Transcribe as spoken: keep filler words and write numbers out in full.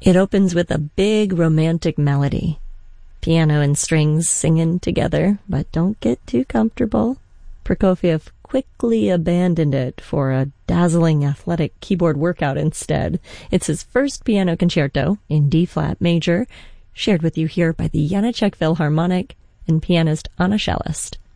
It opens with a big romantic melody. Piano and strings singing together, but don't get too comfortable. Prokofiev quickly abandoned it for a dazzling athletic keyboard workout instead. It's his first piano concerto in D-flat major, shared with you here by the Janacek Philharmonic and pianist Anna Shellist.